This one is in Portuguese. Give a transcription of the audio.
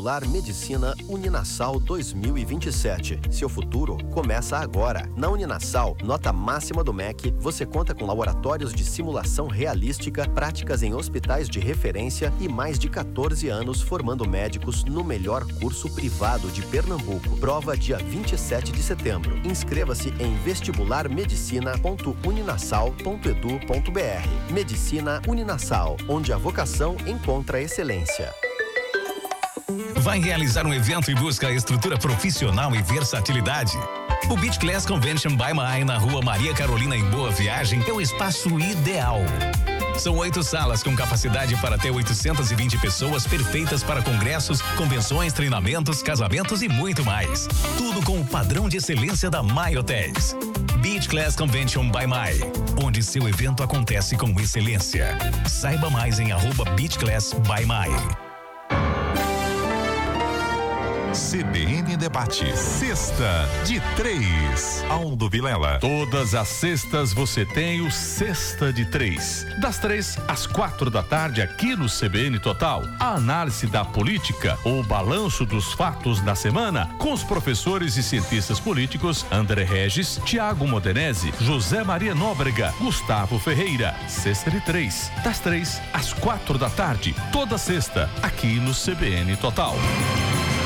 Vestibular Medicina Uninasal 2027. Seu futuro começa agora. Na Uninasal, nota máxima do MEC, você conta com laboratórios de simulação realística, práticas em hospitais de referência e mais de 14 anos formando médicos no melhor curso privado de Pernambuco. Prova dia 27 de setembro. Inscreva-se em vestibularmedicina.uninasal.edu.br. Medicina Uninasal, onde a vocação encontra excelência. Vai realizar um evento e busca estrutura profissional e versatilidade? O Beach Class Convention by My, na Rua Maria Carolina, em Boa Viagem, é o espaço ideal. São 8 salas com capacidade para até 820 pessoas, perfeitas para congressos, convenções, treinamentos, casamentos e muito mais. Tudo com o padrão de excelência da My Hotels. Beach Class Convention by My, onde seu evento acontece com excelência. Saiba mais em @Beach Class by My. CBN Debate, sexta de 3. Aldo Vilela. Todas as sextas você tem o Sexta de 3. Das 3 às 4 da tarde aqui no CBN Total. A análise da política, o balanço dos fatos da semana com os professores e cientistas políticos André Regis, Tiago Modenese, José Maria Nóbrega, Gustavo Ferreira. Sexta de 3. Das 3 às 4 da tarde, toda sexta aqui no CBN Total.